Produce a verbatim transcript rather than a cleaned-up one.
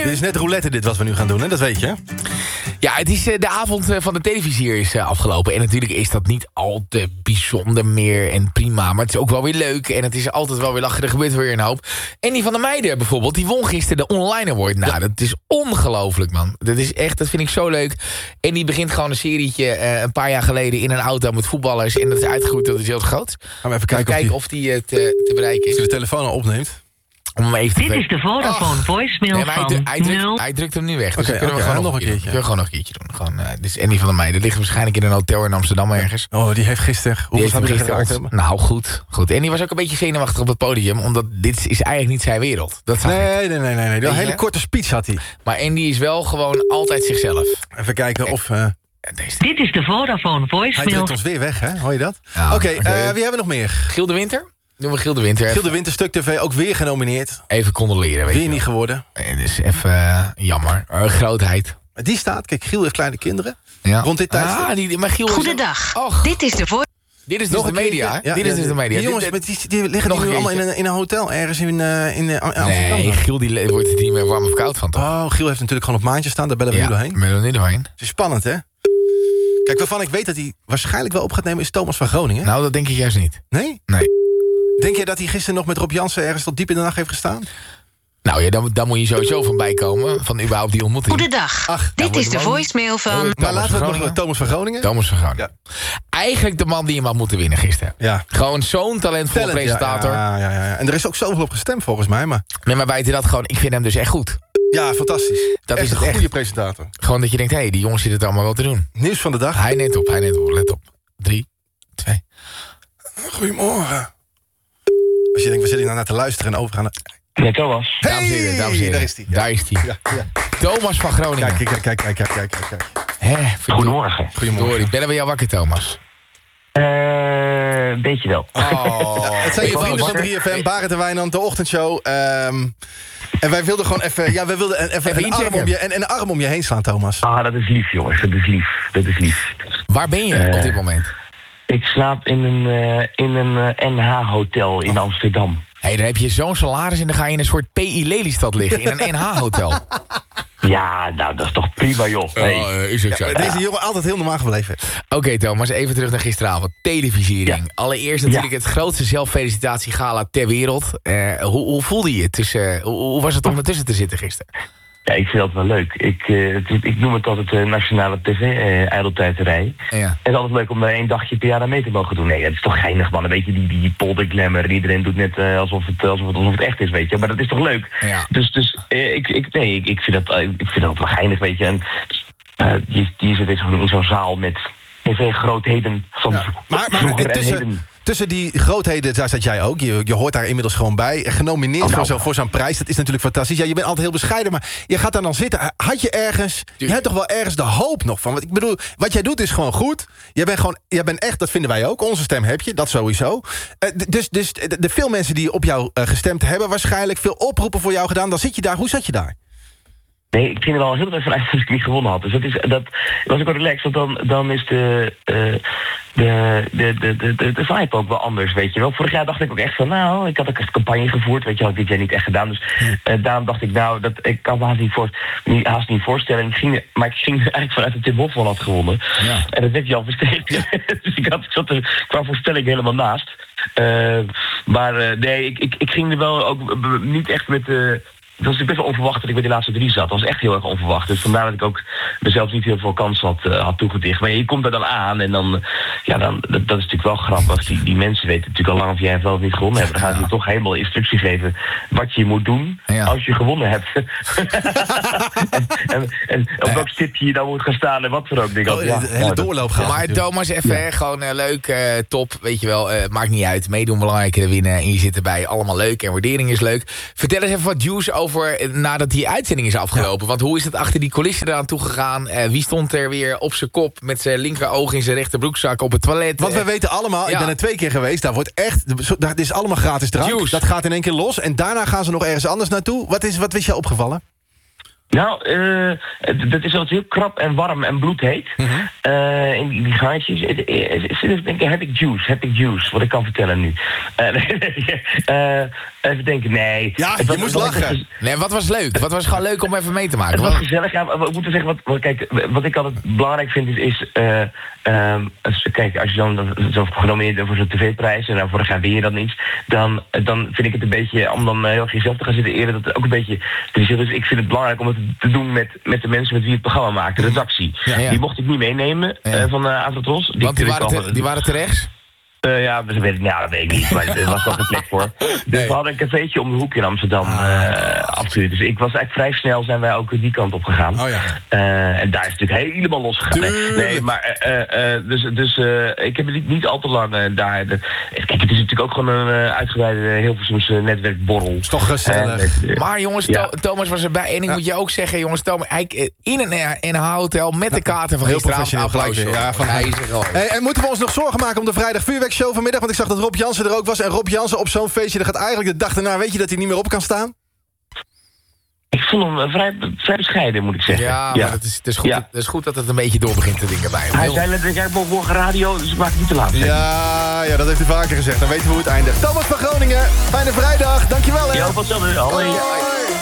Dit is net roulette dit wat we nu gaan doen, hè? Dat weet je, hè? Ja, het is uh, de avond uh, van de televisie is uh, afgelopen. En natuurlijk is dat niet al te bijzonder meer en prima. Maar het is ook wel weer leuk. En het is altijd wel weer lachen. Er gebeurt weer een hoop. En die van de meiden bijvoorbeeld, die won gisteren de online award. Nou, ja. Dat is ongelooflijk, man. Dat is echt, dat vind ik zo leuk. En die begint gewoon een serietje uh, een paar jaar geleden in een auto met voetballers. En dat is uitgegroeid, dat is heel groot. Gaan we even kijken, even kijken of die, of die uh, te, te bereiken is. Als je de telefoon al opneemt. Om hem even te Dit is de Vodafone oh. voicemail nee, hij, van hij, drukt, nul. hij drukt hem nu weg. Dus okay, kunnen okay, we gewoon nog een keertje. Kunnen we gewoon nog een keertje doen. Gewoon, uh, dit is Andy van der Meijden. Ligt waarschijnlijk in een hotel in Amsterdam ergens. Oh, die heeft gisteren... Hoeveel heeft heeft gisteren geraakt? Nou, goed, goed. En die was ook een beetje zenuwachtig op het podium. Omdat dit is eigenlijk niet zijn wereld. Dat nee, nee, nee, nee, nee. Een hele je? korte speech had hij. Maar Andy is wel gewoon altijd zichzelf. Even kijken of... Uh... Dit is de Vodafone voicemail. Hij drukt ons weer weg, hè? Hoor je dat? Ja, Oké, okay, okay. uh, wie hebben we nog meer? Giel de Winter. Doen we Giel de Winter. Giel de Winter, Stuk T V, ook weer genomineerd. Even condoleren, weet weer je niet geworden. Het is even uh, jammer. Uh, grootheid. Die staat, kijk, Giel heeft kleine kinderen. Ja. Rond dit tijd. Ah, die, maar Giel Goedendag. Och. Dit is de voor. Dit is dus de media. Ja, dit ja, is dus de media. Die jongens, die, die liggen nog nu allemaal in een, in een hotel ergens in, uh, in uh, Amsterdam. Nee, Giel die wordt het niet meer warm of koud van, toch? Oh, Giel heeft natuurlijk gewoon op maandje staan. Daar bellen we ja, nu doorheen. Ja, bellen we nu doorheen. Het is spannend, hè? Kijk, waarvan ik weet dat hij waarschijnlijk wel op gaat nemen is Thomas van Groningen. Nou, dat denk ik juist niet. Nee? Nee. Denk jij dat hij gisteren nog met Rob Jansen ergens tot diep in de nacht heeft gestaan? Nou ja, dan, dan moet je sowieso van bijkomen. Van überhaupt die ontmoeting. Goedendag. Ach, dit is de voicemail van... Oh, maar laten we het nog Thomas van Groningen. Thomas van Groningen. Ja. Eigenlijk de man die hem had moeten winnen gisteren. Ja. Gewoon zo'n talentvolle Talent, presentator. Ja, ja, ja, ja. En er is ook zoveel op gestemd volgens mij. Maar... Nee, maar weet je dat gewoon... Ik vind hem dus echt goed. Ja, fantastisch. Dat echt is een het goede echt. presentator. Gewoon dat je denkt, hé, hey, die jongens zitten het allemaal wel te doen. Nieuws van de dag. Hij neemt op, hij neemt op. Let op. Drie, twee. Goedemorgen. Als je denkt, we zitten nou naar te luisteren en overgaan... Nee, Thomas. Hey, dames en heren, dames en heren. Daar is hij. Ja. Daar is hij. Ja, ja. Thomas van Groningen. Kijk, kijk, kijk, kijk, kijk, kijk, kijk. Hè, Goedemorgen. Goedemorgen. Bellen we jou wakker, Thomas? Uh, een beetje wel. Oh. Ja, het zijn je vrienden van drie F M, Barend en Wijnand, de ochtendshow. Um, en wij wilden gewoon even, ja, wij wilden even, even een, arm om je, en, een arm om je heen slaan, Thomas. Ah, dat is lief, jongens. Dat is lief. Dat is lief. Waar ben je uh, op dit moment? Ik slaap in een, uh, in een uh, N H-hotel in oh. Amsterdam. Hé, hey, daar heb je zo'n salaris en dan ga je in een soort P I Lelystad liggen. In een N H-hotel. Ja, nou, dat is toch prima, joh. Hey. Oh, uh, is ook zo. Ja, deze jongen altijd heel normaal gebleven. Oké, okay, Thomas, even terug naar gisteravond. Televisiering. Ja. Allereerst natuurlijk ja. het grootste zelffelicitatiegala ter wereld. Uh, hoe, hoe voelde je het? Tussen, uh, hoe, hoe was het om ertussen te zitten gisteren? Ja, ik vind dat wel leuk. Ik, uh, het, ik noem het altijd uh, nationale tv-ijdeltijdrij. Uh, ja. Het is altijd leuk om daar één dagje per jaar aan mee te mogen doen. Nee, dat is toch geinig, man. Dan weet je, die, die polder glamour. Iedereen doet net uh, alsof, het, alsof, het, alsof het echt is, weet je. Maar dat is toch leuk? Ja. Dus, dus uh, ik, ik, nee, ik, ik, vind dat, uh, ik vind dat wel geinig, weet je. En uh, je, je zit in zo'n zaal met tv-grootheden van ja. Maar, maar tussen, tussen die grootheden, daar zat jij ook. Je, je hoort daar inmiddels gewoon bij. Genomineerd oh, nou, voor, zo, voor zo'n prijs. Dat is natuurlijk fantastisch. Ja, je bent altijd heel bescheiden, maar je gaat daar dan zitten. Had je ergens, je hebt toch wel ergens de hoop nog van? Want ik bedoel, wat jij doet is gewoon goed. Jij bent gewoon, jij bent echt, dat vinden wij ook. Onze stem heb je, dat sowieso. Uh, dus dus de, de veel mensen die op jou uh, gestemd hebben, waarschijnlijk veel oproepen voor jou gedaan. Dan zit je daar. Hoe zat je daar? Nee, ik ging er al heel veel vanuit dat ik niet gewonnen had. Dus dat, is, dat was ook wel relaxed, want dan, dan is de, uh, de, de, de, de, de vibe ook wel anders, weet je wel. Vorig jaar dacht ik ook echt van, nou, ik had ook echt campagne gevoerd, weet je, had ik dit jaar niet echt gedaan. Dus uh, daarom dacht ik, nou, dat, ik kan me haast niet, voor, niet, haast niet voorstellen. Ik ging, maar ik ging eigenlijk vanuit dat Tim Hofman had gewonnen. Ja. En dat werd je al versterkt. Dus ik, had, ik zat er qua voorstelling helemaal naast. Uh, maar uh, nee, ik, ik, ik ging er wel ook uh, niet echt met... Uh, Het was best wel onverwacht dat ik bij die laatste drie zat. Dat was echt heel erg onverwacht. Dus vandaar dat ik ook mezelf niet heel veel kans had, uh, had toegedicht. Maar je komt er dan aan en dan... Ja, dan, dat, dat is natuurlijk wel grappig. Die, die mensen weten natuurlijk al lang of jij wel of niet gewonnen hebt. Dan gaan ze je toch helemaal instructie geven wat je moet doen ja. als je gewonnen hebt. en, en, en op welk stipje je dan moet gaan staan en wat voor ook. Denk oh, ja, de hele nou, doorloop gaat. Maar Thomas, even ja. gewoon uh, leuk, uh, top. Weet je wel, uh, maakt niet uit. Meedoen belangrijker winnen. En je zit erbij. Allemaal leuk en waardering is leuk. Vertel eens even wat juice over... nadat die uitzending is afgelopen. Ja. Want hoe is het achter die coulissen eraan toegegaan? Uh, wie stond er weer op zijn kop met zijn linker oog in zijn rechter broekzak op het toilet? Want wij weten allemaal, ja. ik ben er twee keer geweest, daar wordt echt, dat is allemaal gratis drank. Juice. Dat gaat in één keer los en daarna gaan ze nog ergens anders naartoe. Wat is, wat is jou opgevallen? Nou, uh, dat is altijd heel krap en warm en bloedheet. Uh-huh. Uh, in die gaatjes. Denk ik, heb ik juice, heb ik juice, wat ik kan vertellen nu. Uh, uh, Even denken, nee. Ja, het je moest lachen. Nee, wat was leuk? Wat was gewoon leuk om even mee te maken? Het was Wat... gezellig. Ja, ik moet zeggen, wat, wat, kijk, wat ik altijd belangrijk vind is... is uh, um, als, kijk, als je dan zo genomineerd bent voor zo'n tv-prijs... en nou, vorig jaar win je dat niet... Dan, dan vind ik het een beetje... om dan heel erg jezelf te gaan zitten eren... dat het ook een beetje... Dus ik vind het belangrijk om het te doen met, met de mensen... met wie het programma maken, de redactie. Ja, ja. Die mocht ik niet meenemen ja. uh, van uh, Avrotros. Die, Want die waren, te, die waren te rechts? Uh, ja, dat weet, ja, dat weet ik niet, maar er was wel een plek voor. Dus nee. We hadden een cafeetje om de hoek in Amsterdam, uh, absoluut. Dus ik was eigenlijk vrij snel zijn wij ook die kant op gegaan. Oh ja. Uh, en daar is het natuurlijk helemaal losgegaan. Nee, nee, maar uh, uh, dus, dus uh, ik heb niet, niet al te lang uh, daar... De, kijk, het is natuurlijk ook gewoon een uh, uitgebreide Hilversumse netwerkborrel. Is toch gezellig. Uh, maar jongens, ja. Thomas was erbij. En ik ja. moet je ook zeggen, jongens, Thomas, hij, in een N H-hotel met de kaarten van gisteravond. Applaus. Ja, van hij is er hey, en moeten we ons nog zorgen maken om de vrijdag vuurwerk show vanmiddag, want ik zag dat Rob Jansen er ook was. En Rob Jansen op zo'n feestje, dat gaat eigenlijk de dag daarna... weet je dat hij niet meer op kan staan? Ik vond hem vrij, vrij bescheiden, moet ik zeggen. Ja, ja. maar het is, het, is goed, ja. het is goed dat het een beetje door begint te dingen bij hem. Hij zei net, ik heb morgen radio, dus ik maak het niet te laat. Ja, ja, dat heeft hij vaker gezegd. Dan weten we hoe het eindigt. Thomas van Groningen, fijne vrijdag. Dankjewel, hè. Ja, wat zo. Hoi.